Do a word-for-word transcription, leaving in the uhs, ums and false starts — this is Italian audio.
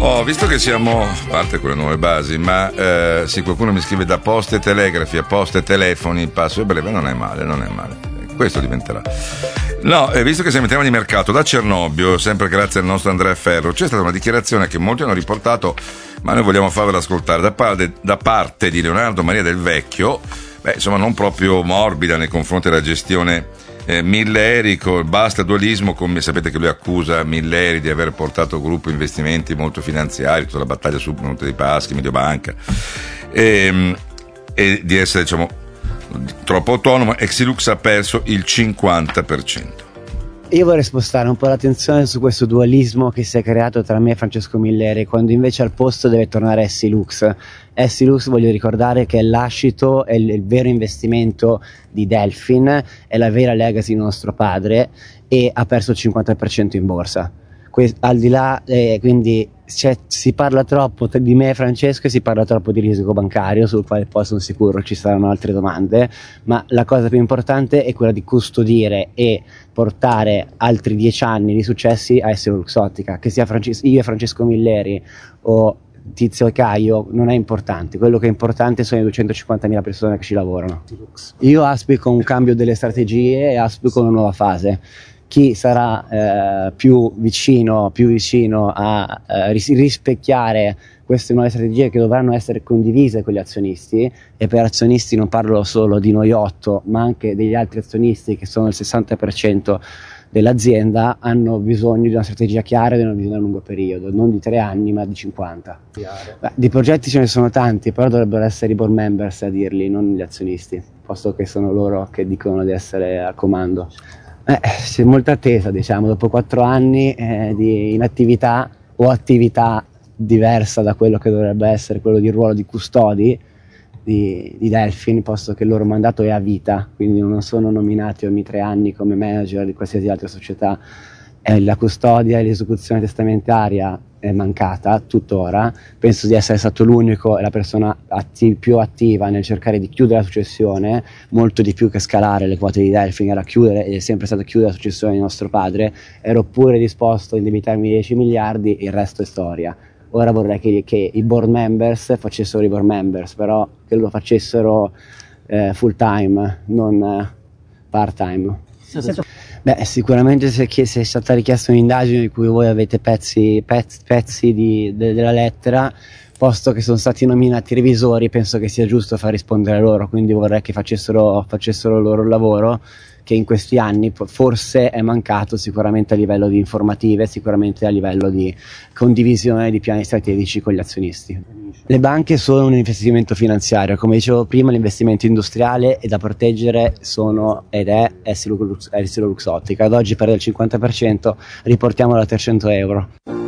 Oh, visto che siamo, a parte con le nuove basi, ma eh, se qualcuno mi scrive da poste telegrafi a poste telefoni, passo e breve, non è male, non è male. Questo diventerà. No, eh, visto che siamo in tema di mercato, da Cernobbio, sempre grazie al nostro Andrea Ferro, c'è stata una dichiarazione che molti hanno riportato, ma noi vogliamo farvela ascoltare, da parte, da parte di Leonardo Maria Del Vecchio, beh, insomma, non proprio morbida nei confronti della gestione Eh, Millerico, il basta dualismo, come sapete che lui accusa Milleri di aver portato gruppo investimenti molto finanziari, tutta la battaglia su Monte dei Paschi, Mediobanca, e, e di essere, diciamo, troppo autonomo. Exilux ha perso il cinquanta per cento. Io vorrei spostare un po' l'attenzione su questo dualismo che si è creato tra me e Francesco Milleri, quando invece al posto deve tornare Essilux. Essilux, voglio ricordare che è l'ascito, è il, il vero investimento di Delfin, è la vera legacy di nostro padre, e ha perso il cinquanta per cento in borsa. Que- al di là, eh, quindi si parla troppo di me e Francesco e si parla troppo di rischio bancario, sul quale poi sono sicuro ci saranno altre domande, ma la cosa più importante è quella di custodire e portare altri dieci anni di successi a Essilor-Luxottica, che sia Frances- io e Francesco Milleri o Tizio e Caio non è importante. Quello che è importante sono le duecentocinquantamila persone che ci lavorano. Io auspico un cambio delle strategie e auspico una nuova fase. Chi sarà eh, più vicino, più vicino a eh, ris- rispecchiare queste nuove strategie, che dovranno essere condivise con gli azionisti, e per azionisti non parlo solo di noi otto, ma anche degli altri azionisti che sono il sessanta per cento dell'azienda, hanno bisogno di una strategia chiara e di una visione a lungo periodo, non di tre anni ma di cinquanta. Beh, di progetti ce ne sono tanti, però dovrebbero essere i board members a dirli, non gli azionisti, posto che sono loro che dicono di essere al comando. Eh, c'è molta attesa, diciamo, dopo quattro anni eh, di inattività o attività diversa da quello che dovrebbe essere quello di ruolo di custodi di, di Delfin, posto che il loro mandato è a vita, quindi non sono nominati ogni tre anni come manager di qualsiasi altra società. Eh, la custodia e l'esecuzione testamentaria è mancata tuttora. Penso di essere stato l'unico e la persona atti- più attiva nel cercare di chiudere la successione, molto di più che scalare le quote di Delfin, era chiudere, ed è sempre stata chiudere la successione di nostro padre. Ero pure disposto a indebitarmi dieci miliardi, il resto è storia. Ora vorrei che, che i board members facessero i board members, però che lo facessero eh, full time, non eh, part time. Beh, sicuramente se, se è stata richiesta un'indagine di cui voi avete pezzi, pezzi, pezzi di, de, della lettera, posto che sono stati nominati revisori, penso che sia giusto far rispondere loro, quindi vorrei che facessero, facessero loro il lavoro che in questi anni forse è mancato, sicuramente a livello di informative, sicuramente a livello di condivisione di piani strategici con gli azionisti. Le banche sono un investimento finanziario, come dicevo prima l'investimento industriale è da proteggere, sono ed è Essilor-Luxottica. Ad oggi perde il cinquanta per cento, riportiamolo a trecento euro.